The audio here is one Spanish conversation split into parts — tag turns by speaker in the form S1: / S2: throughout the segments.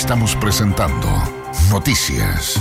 S1: Estamos presentando Noticias.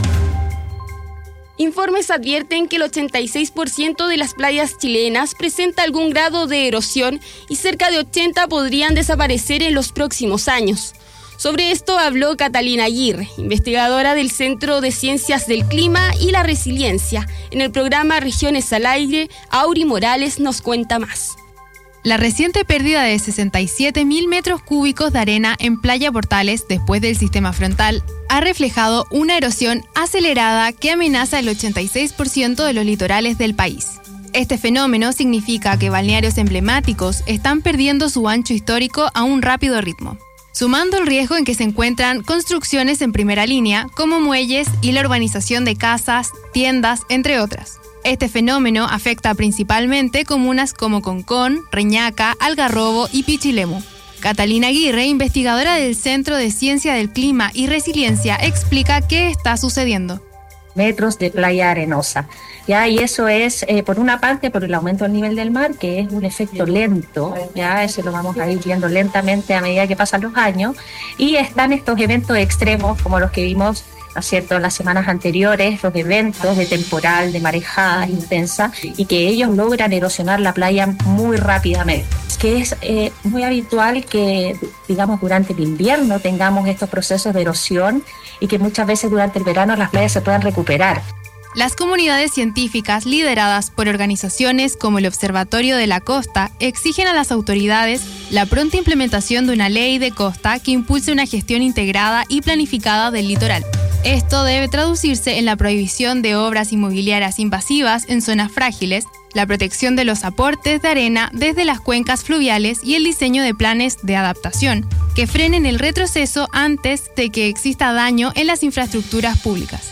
S2: Informes advierten que el 86% de las playas chilenas presenta algún grado de erosión y cerca de 80 podrían desaparecer en los próximos años. Sobre esto habló Catalina Aguirre, investigadora del Centro de Ciencias del Clima y la Resiliencia. En el programa Regiones al Aire, Auri Morales nos cuenta más.
S3: La reciente pérdida de 67.000 metros cúbicos de arena en Playa Portales después del sistema frontal ha reflejado una erosión acelerada que amenaza el 86% de los litorales del país. Este fenómeno significa que balnearios emblemáticos están perdiendo su ancho histórico a un rápido ritmo, sumando el riesgo en que se encuentran construcciones en primera línea, como muelles y la urbanización de casas, tiendas, entre otras. Este fenómeno afecta principalmente comunas como Concón, Reñaca, Algarrobo y Pichilemu. Catalina Aguirre, investigadora del Centro de Ciencia del Clima y Resiliencia, explica qué está sucediendo.
S4: Metros de playa arenosa. Ya, y eso es, por una parte, por el aumento del nivel del mar, que es un efecto lento, ya eso lo vamos a ir viendo lentamente a medida que pasan los años, y están estos eventos extremos como los que vimos, ¿no es cierto?, las semanas anteriores, los eventos de temporal, de marejadas intensas, y que ellos logran erosionar la playa muy rápidamente. Es que es muy habitual que, digamos, durante el invierno tengamos estos procesos de erosión y que muchas veces durante el verano las playas se puedan recuperar.
S3: Las comunidades científicas lideradas por organizaciones como el Observatorio de la Costa exigen a las autoridades la pronta implementación de una ley de costa que impulse una gestión integrada y planificada del litoral. Esto debe traducirse en la prohibición de obras inmobiliarias invasivas en zonas frágiles, la protección de los aportes de arena desde las cuencas fluviales y el diseño de planes de adaptación que frenen el retroceso antes de que exista daño en las infraestructuras públicas.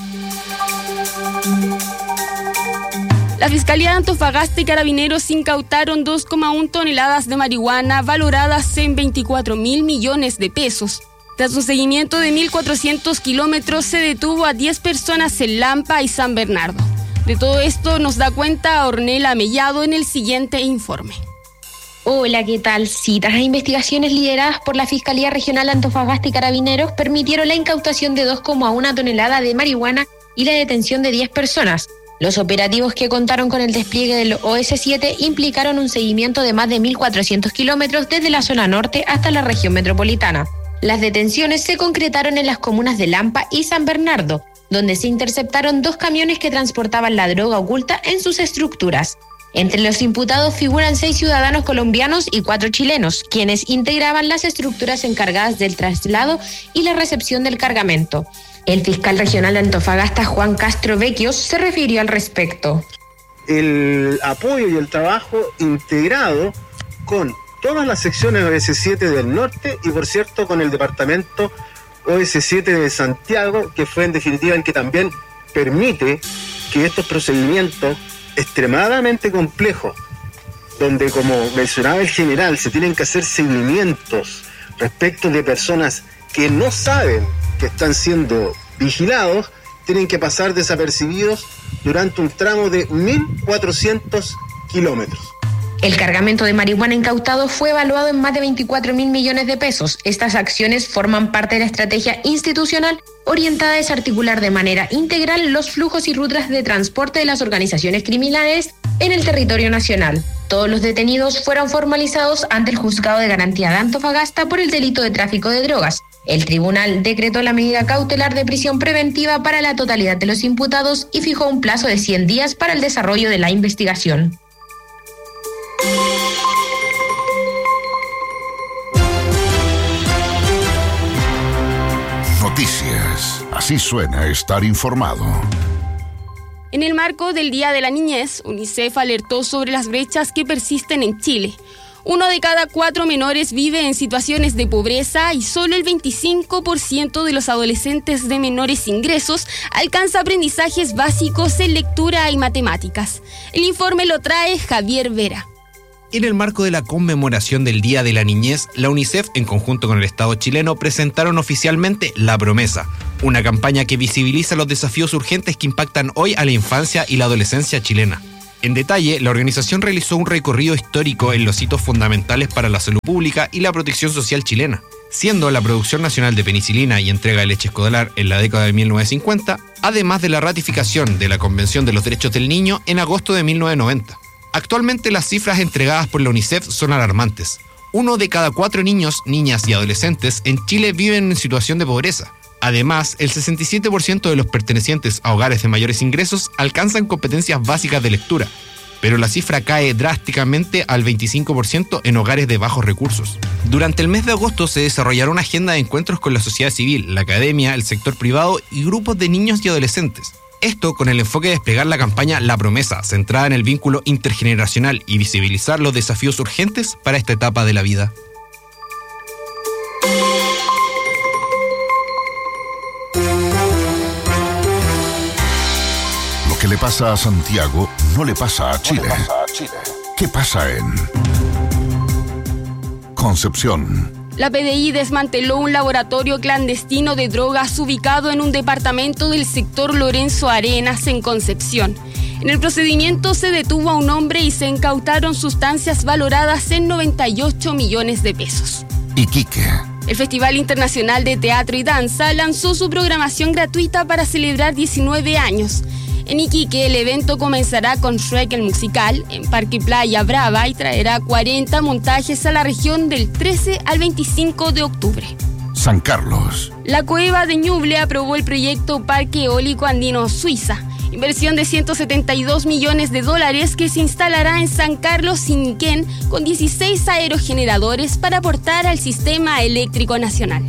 S2: La Fiscalía de Antofagasta y Carabineros incautaron 2,1 toneladas de marihuana valoradas en 24.000 millones de pesos. Tras un seguimiento de 1.400 kilómetros, se detuvo a 10 personas en Lampa y San Bernardo. De todo esto nos da cuenta Ornella Mellado en el siguiente informe.
S5: Hola, ¿qué tal? Citas e investigaciones lideradas por la Fiscalía Regional de Antofagasta y Carabineros permitieron la incautación de 2,1 toneladas de marihuana y la detención de 10 personas. Los operativos, que contaron con el despliegue del OS7, implicaron un seguimiento de más de 1.400 kilómetros desde la zona norte hasta la región metropolitana. Las detenciones se concretaron en las comunas de Lampa y San Bernardo, donde se interceptaron 2 camiones que transportaban la droga oculta en sus estructuras. Entre los imputados figuran 6 ciudadanos colombianos y 4 chilenos, quienes integraban las estructuras encargadas del traslado y la recepción del cargamento. El fiscal regional de Antofagasta, Juan Castro Vecchios, se refirió al respecto.
S6: El apoyo y el trabajo integrado con todas las secciones OS7 del norte y, por cierto, con el departamento OS7 de Santiago, que fue en definitiva el que también permite que estos procedimientos extremadamente complejos, donde, como mencionaba el general, se tienen que hacer seguimientos respecto de personas que no saben que están siendo vigilados, tienen que pasar desapercibidos durante un tramo de 1.400 kilómetros.
S5: El cargamento de marihuana incautado fue evaluado en más de 24.000 millones de pesos. Estas acciones forman parte de la estrategia institucional orientada a desarticular de manera integral los flujos y rutas de transporte de las organizaciones criminales en el territorio nacional. Todos los detenidos fueron formalizados ante el Juzgado de Garantía de Antofagasta por el delito de tráfico de drogas. El tribunal decretó la medida cautelar de prisión preventiva para la totalidad de los imputados y fijó un plazo de 100 días para el desarrollo de la investigación.
S1: Noticias. Así suena estar informado.
S2: En el marco del Día de la Niñez, UNICEF alertó sobre las brechas que persisten en Chile. 1 de cada 4 menores vive en situaciones de pobreza y solo el 25% de los adolescentes de menores ingresos alcanza aprendizajes básicos en lectura y matemáticas. El informe lo trae Javier Vera.
S7: En el marco de la conmemoración del Día de la Niñez, la UNICEF, en conjunto con el Estado chileno, presentaron oficialmente La Promesa, una campaña que visibiliza los desafíos urgentes que impactan hoy a la infancia y la adolescencia chilena. En detalle, la organización realizó un recorrido histórico en los hitos fundamentales para la salud pública y la protección social chilena. siendo la producción nacional de penicilina y entrega de leche escolar en la década de 1950, además de la ratificación de la Convención de los Derechos del Niño en agosto de 1990. Actualmente las cifras entregadas por la UNICEF son alarmantes. 1 de cada 4 niños, niñas y adolescentes en Chile viven en situación de pobreza. Además, el 67% de los pertenecientes a hogares de mayores ingresos alcanzan competencias básicas de lectura, pero la cifra cae drásticamente al 25% en hogares de bajos recursos. Durante el mes de agosto se desarrollará una agenda de encuentros con la sociedad civil, la academia, el sector privado y grupos de niños y adolescentes. Esto con el enfoque de desplegar la campaña La Promesa, centrada en el vínculo intergeneracional y visibilizar los desafíos urgentes para esta etapa de la vida.
S1: Lo que le pasa a Santiago no le pasa a Chile. ¿Qué pasa en Concepción?
S2: La PDI desmanteló un laboratorio clandestino de drogas ubicado en un departamento del sector Lorenzo Arenas, en Concepción. En el procedimiento se detuvo a un hombre y se incautaron sustancias valoradas en 98 millones de pesos.
S1: Iquique.
S2: El Festival Internacional de Teatro y Danza lanzó su programación gratuita para celebrar 19 años. En Iquique, el evento comenzará con Shrek el musical en Parque Playa Brava y traerá 40 montajes a la región del 13 al 25 de octubre.
S1: San Carlos.
S2: La Cueva de Ñuble aprobó el proyecto Parque Eólico Andino Suiza, inversión de $172 millones que se instalará en San Carlos y Niquén con 16 aerogeneradores para aportar al sistema eléctrico nacional.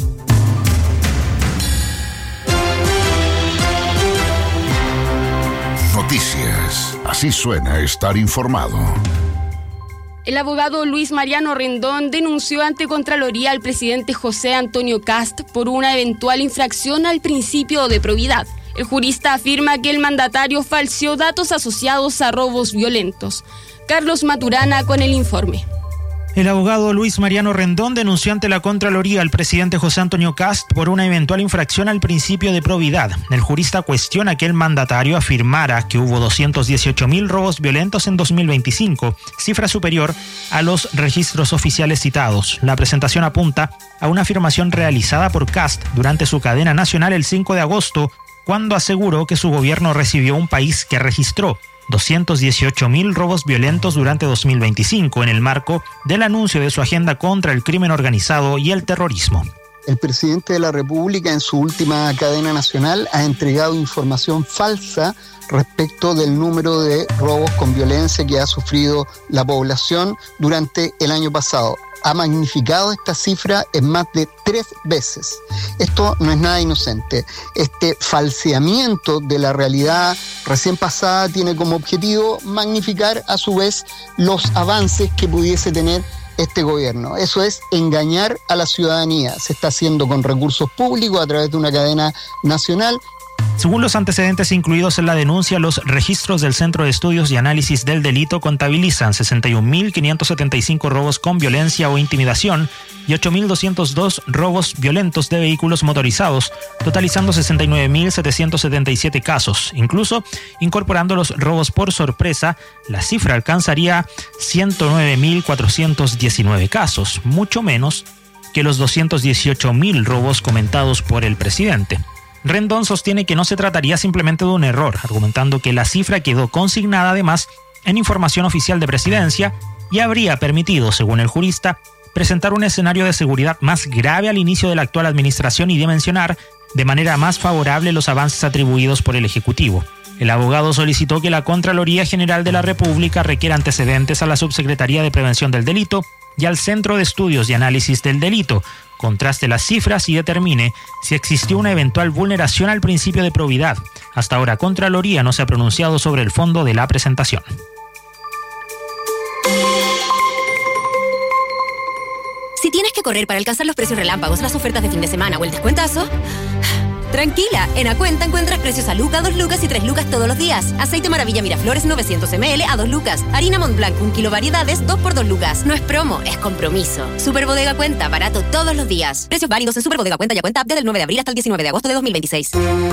S1: Noticias. Así suena estar informado.
S2: El abogado Luis Mariano Rendón denunció ante Contraloría al presidente José Antonio Kast por una eventual infracción al principio de probidad. El jurista afirma que el mandatario falseó datos asociados a robos violentos. Carlos Maturana con el informe.
S8: El abogado Luis Mariano Rendón denunció ante la Contraloría al presidente José Antonio Kast por una eventual infracción al principio de probidad. El jurista cuestiona que el mandatario afirmara que hubo 218.000 robos violentos en 2025, cifra superior a los registros oficiales citados. La presentación apunta a una afirmación realizada por Kast durante su cadena nacional el 5 de agosto, cuando aseguró que su gobierno recibió un país que registró 218.000 robos violentos durante 2025 en el marco del anuncio de su agenda contra el crimen organizado y el terrorismo.
S9: El presidente de la República en su última cadena nacional ha entregado información falsa respecto del número de robos con violencia que ha sufrido la población durante el año pasado. Ha magnificado esta cifra en más de 3 veces. Esto no es nada inocente. Este falseamiento de la realidad recién pasada tiene como objetivo magnificar a su vez los avances que pudiese tener este gobierno. Eso es engañar a la ciudadanía. Se está haciendo con recursos públicos a través de una cadena nacional.
S8: Según los antecedentes incluidos en la denuncia, los registros del Centro de Estudios y Análisis del Delito contabilizan 61.575 robos con violencia o intimidación y 8.202 robos violentos de vehículos motorizados, totalizando 69.777 casos. Incluso, incorporando los robos por sorpresa, la cifra alcanzaría 109.419 casos, mucho menos que los 218.000 robos comentados por el presidente. Rendón sostiene que no se trataría simplemente de un error, argumentando que la cifra quedó consignada además en información oficial de presidencia y habría permitido, según el jurista, presentar un escenario de seguridad más grave al inicio de la actual administración y dimensionar de manera más favorable los avances atribuidos por el Ejecutivo. El abogado solicitó que la Contraloría General de la República requiera antecedentes a la Subsecretaría de Prevención del Delito y al Centro de Estudios y Análisis del Delito, contraste las cifras y determine si existió una eventual vulneración al principio de probidad. Hasta ahora, Contraloría no se ha pronunciado sobre el fondo de la presentación.
S10: Si tienes que correr para alcanzar los precios relámpagos, las ofertas de fin de semana o el descuentazo, tranquila, en Acuenta encuentras precios a Luca, 2 lucas y 3 lucas todos los días. Aceite Maravilla Miraflores 900 ml a 2 lucas. Harina Montblanc 1 kilo variedades 2 por 2 lucas. No es promo, es compromiso. Superbodega Cuenta, barato todos los días. Precios válidos en Superbodega Cuenta y Acuenta App desde el 9 de abril hasta el 19 de agosto de 2026.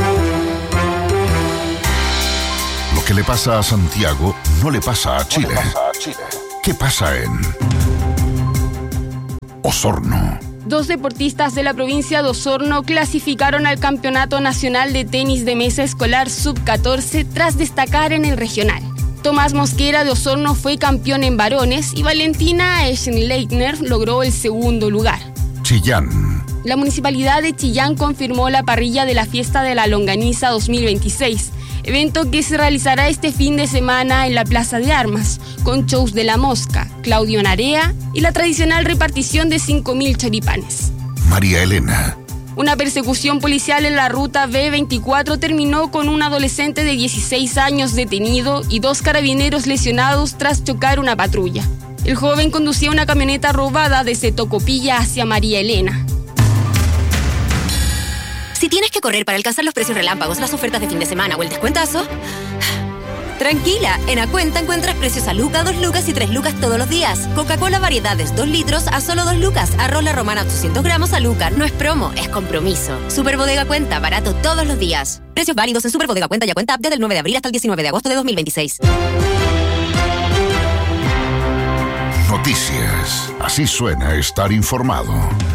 S1: Lo que le pasa a Santiago no le pasa a Chile. ¿Qué pasa en Osorno?
S2: 2 deportistas de la provincia de Osorno clasificaron al Campeonato Nacional de Tenis de Mesa Escolar Sub-14 tras destacar en el regional. Tomás Mosquera de Osorno fue campeón en varones y Valentina Eschenleitner logró el segundo lugar.
S1: Chillán.
S2: La Municipalidad de Chillán confirmó la parrilla de la Fiesta de la Longaniza 2026, evento que se realizará este fin de semana en la Plaza de Armas, con shows de La Mosca, Claudio Narea y la tradicional repartición de 5.000 choripanes.
S1: María Elena.
S2: Una persecución policial en la ruta B24 terminó con un adolescente de 16 años detenido y 2 carabineros lesionados tras chocar una patrulla. El joven conducía una camioneta robada desde Tocopilla hacia María Elena.
S10: Si tienes que correr para alcanzar los precios relámpagos, las ofertas de fin de semana o el descuentazo, tranquila, en Acuenta encuentras precios a Luca, 2 lucas y 3 lucas todos los días. Coca-Cola variedades 2 litros a solo 2 lucas. Arroz La Romana 800 gramos a Luca. No es promo, es compromiso. Superbodega Cuenta, barato todos los días. Precios válidos en Superbodega Cuenta y Acuenta App desde el 9 de abril hasta el 19 de agosto de 2026.
S1: Noticias. Así suena estar informado.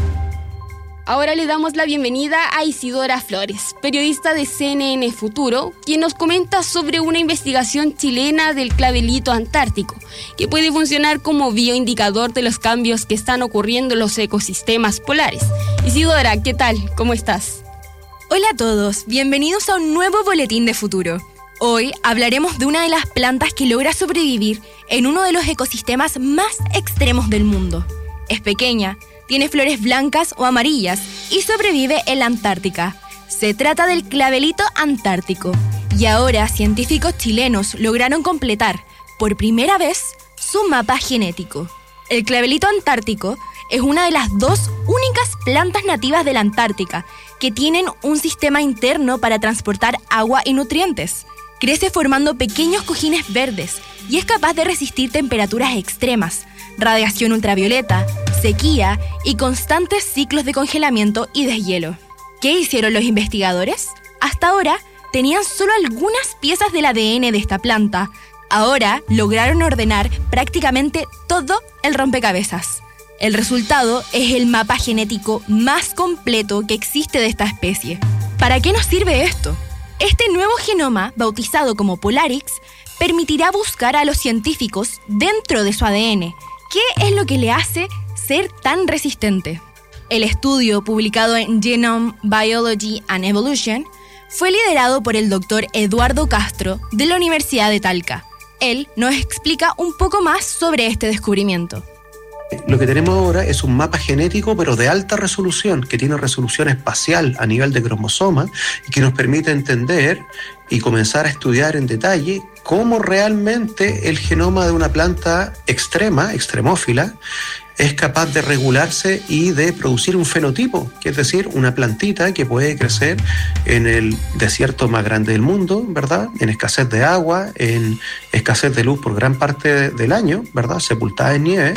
S2: Ahora le damos la bienvenida a Isidora Flores, periodista de CNN Futuro, quien nos comenta sobre una investigación chilena del clavelito antártico, que puede funcionar como bioindicador de los cambios que están ocurriendo en los ecosistemas polares. Isidora, ¿qué tal? ¿Cómo estás?
S11: Hola a todos, bienvenidos a un nuevo Boletín de Futuro. Hoy hablaremos de una de las plantas que logra sobrevivir en uno de los ecosistemas más extremos del mundo. Es pequeña, tiene flores blancas o amarillas y sobrevive en la Antártica. Se trata del clavelito antártico y ahora científicos chilenos lograron completar, por primera vez, su mapa genético. El clavelito antártico es una de las 2 únicas plantas nativas de la Antártica que tienen un sistema interno para transportar agua y nutrientes. Crece formando pequeños cojines verdes y es capaz de resistir temperaturas extremas, radiación ultravioleta, sequía y constantes ciclos de congelamiento y deshielo. ¿Qué hicieron los investigadores? Hasta ahora tenían solo algunas piezas del ADN de esta planta. Ahora lograron ordenar prácticamente todo el rompecabezas. El resultado es el mapa genético más completo que existe de esta especie. ¿Para qué nos sirve esto? Este nuevo genoma, bautizado como Polarix, permitirá buscar a los científicos dentro de su ADN qué es lo que le hace ser tan resistente. El estudio, publicado en Genome Biology and Evolution, fue liderado por el doctor Eduardo Castro de la Universidad de Talca. Él nos explica un poco más sobre este descubrimiento.
S12: Lo que tenemos ahora es un mapa genético, pero de alta resolución, que tiene resolución espacial a nivel de cromosoma y que nos permite entender y comenzar a estudiar en detalle cómo realmente el genoma de una planta extremófila, es capaz de regularse y de producir un fenotipo, que es decir, una plantita que puede crecer en el desierto más grande del mundo, ¿verdad? En escasez de agua, en escasez de luz por gran parte del año, ¿verdad? Sepultada en nieve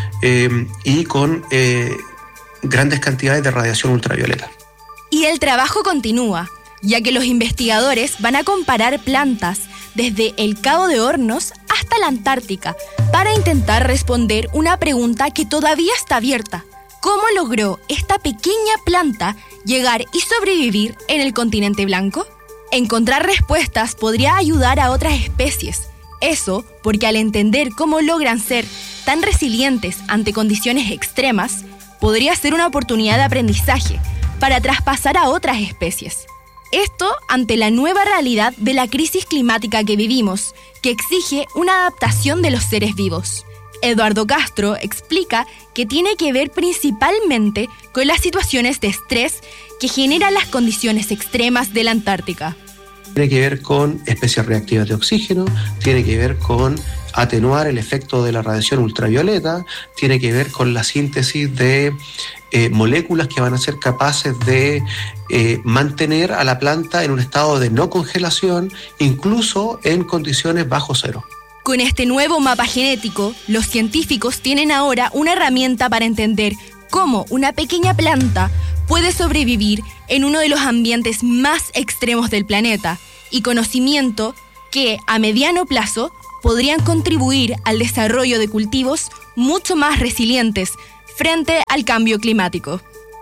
S12: y con grandes cantidades de radiación ultravioleta.
S11: Y el trabajo continúa, ya que los investigadores van a comparar plantas desde el Cabo de Hornos hasta la Antártica para intentar responder una pregunta que todavía está abierta. ¿Cómo logró esta pequeña planta llegar y sobrevivir en el continente blanco? Encontrar respuestas podría ayudar a otras especies. Eso porque al entender cómo logran ser tan resilientes ante condiciones extremas, podría ser una oportunidad de aprendizaje para traspasar a otras especies. Esto ante la nueva realidad de la crisis climática que vivimos, que exige una adaptación de los seres vivos. Eduardo Castro explica que tiene que ver principalmente con las situaciones de estrés que generan las condiciones extremas de la Antártica.
S12: Tiene que ver con especies reactivas de oxígeno, tiene que ver con atenuar el efecto de la radiación ultravioleta, tiene que ver con la síntesis de moléculas que van a ser capaces de mantener a la planta en un estado de no congelación, incluso en condiciones bajo cero.
S11: Con este nuevo mapa genético, los científicos tienen ahora una herramienta para entender cómo una pequeña planta puede sobrevivir en uno de los ambientes más extremos del planeta, y conocimiento que, a mediano plazo, podrían contribuir al desarrollo de cultivos mucho más resilientes frente al cambio climático.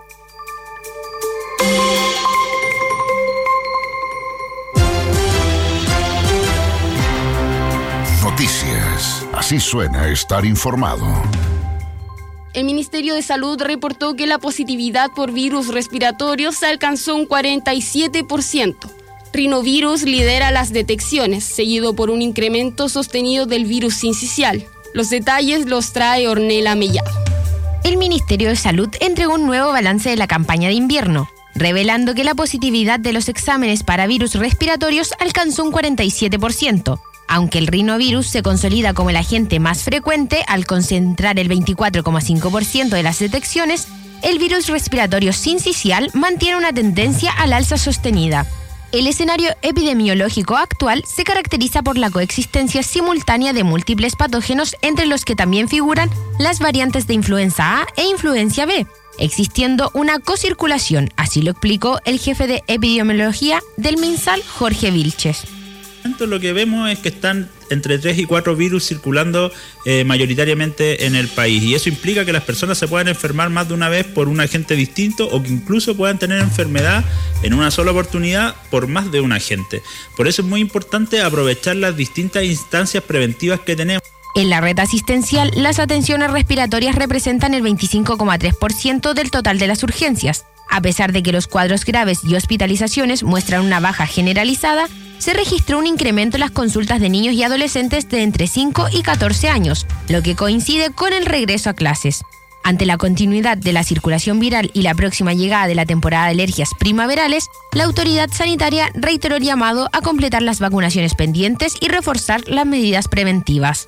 S1: Noticias. Así suena estar informado.
S2: El Ministerio de Salud reportó que la positividad por virus respiratorios alcanzó un 47%. Rinovirus lidera las detecciones, seguido por un incremento sostenido del virus sincicial. Los detalles los trae Ornella Mellado.
S5: El Ministerio de Salud entregó un nuevo balance de la campaña de invierno, revelando que la positividad de los exámenes para virus respiratorios alcanzó un 47%. Aunque el rinovirus se consolida como el agente más frecuente al concentrar el 24,5% de las detecciones, el virus respiratorio sincicial mantiene una tendencia al alza sostenida. El escenario epidemiológico actual se caracteriza por la coexistencia simultánea de múltiples patógenos, entre los que también figuran las variantes de influenza A e influenza B, existiendo una cocirculación, así lo explicó el jefe de epidemiología del MinSal, Jorge Vilches.
S13: Lo que vemos es que están entre 3 y 4 virus circulando mayoritariamente en el país, y eso implica que las personas se puedan enfermar más de una vez por un agente distinto, o que incluso puedan tener enfermedad en una sola oportunidad por más de un agente. Por eso es muy importante aprovechar las distintas instancias preventivas que tenemos.
S5: En la red asistencial, las atenciones respiratorias representan el 25,3% del total de las urgencias. A pesar de que los cuadros graves y hospitalizaciones muestran una baja generalizada, se registró un incremento en las consultas de niños y adolescentes de entre 5 y 14 años, lo que coincide con el regreso a clases. Ante la continuidad de la circulación viral y la próxima llegada de la temporada de alergias primaverales, la autoridad sanitaria reiteró el llamado a completar las vacunaciones pendientes y reforzar las medidas preventivas.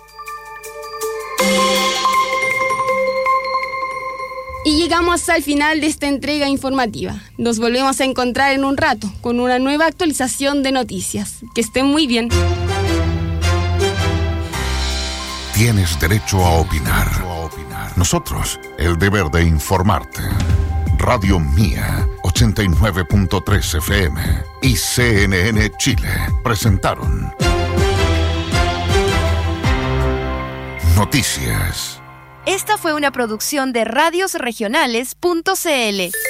S2: Y llegamos al final de esta entrega informativa. Nos volvemos a encontrar en un rato con una nueva actualización de noticias. Que estén muy bien.
S1: Tienes derecho a opinar. Nosotros, el deber de informarte. Radio Mía, 89.3 FM y CNN Chile presentaron Noticias.
S11: Esta fue una producción de radiosregionales.cl.